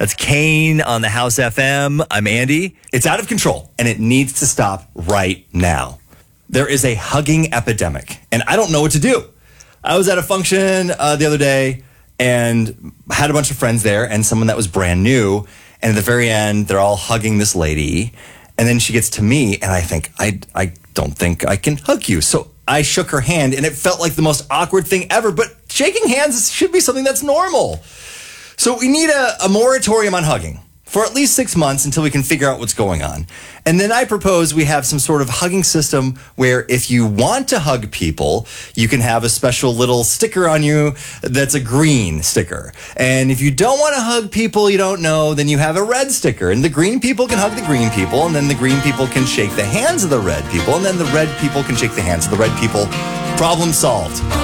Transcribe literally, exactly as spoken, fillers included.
That's Kane on the House F M. I'm Andy. It's out of control, and it needs to stop right now. There is a hugging epidemic, and I don't know what to do. I was at a function uh, the other day and had a bunch of friends there and someone that was brand new. And at the very end, they're all hugging this lady. And then she gets to me, and I think, I, I don't think I can hug you. So I shook her hand, and it felt like the most awkward thing ever. But shaking hands should be something that's normal. So we need a, a moratorium on hugging for at least six months until we can figure out what's going on. And then I propose we have some sort of hugging system where if you want to hug people, you can have a special little sticker on you that's a green sticker. And if you don't want to hug people you don't know, then you have a red sticker. And the green people can hug the green people, and then the green people can shake the hands of the red people, and then the red people can shake the hands of the red people. Problem solved.